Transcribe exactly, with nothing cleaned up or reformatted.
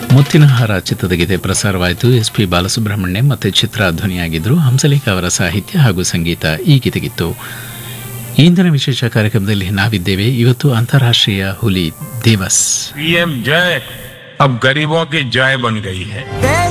ಮುತ್ತಿನ ಹಾರ ಚಿತ್ರದ ಗೀತೆ ಪ್ರಸಾರವಾಯಿತು. ಎಸ್ ಪಿ ಬಾಲಸುಬ್ರಹ್ಮಣ್ಯ ಮತ್ತು ಚಿತ್ರ ಧ್ವನಿಯಾಗಿದ್ದರು. ಹಂಸಲೇಖ ಅವರ ಸಾಹಿತ್ಯ ಹಾಗೂ ಸಂಗೀತ ಈ ಗೀತೆಗಿತ್ತು. ಇಂದಿನ ವಿಶೇಷ ಕಾರ್ಯಕ್ರಮದಲ್ಲಿ ನಾವಿದ್ದೇವೆ. ಇವತ್ತು ಅಂತಾರಾಷ್ಟ್ರೀಯ ಹುಲಿ ದಿವಸ್. पीएम जय अब गरीबों की जय बन गई है.